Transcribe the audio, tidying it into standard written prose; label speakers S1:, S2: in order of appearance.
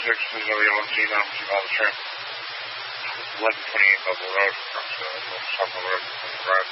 S1: Gina, Chivalry. 1128 Bubble Road from Summer Road from the Road.